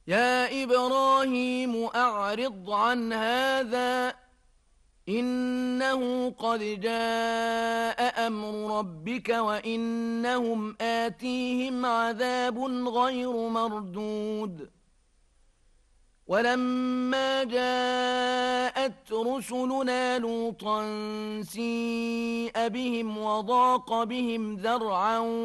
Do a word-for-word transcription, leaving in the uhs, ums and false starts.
يا إبراهيم أعرض عن هذا إنه قد جاء أمر ربك وإنهم آتيهم عذاب غير مردود ولما جاءت رسلنا لوطا سيء بهم وضاق بهم ذرعا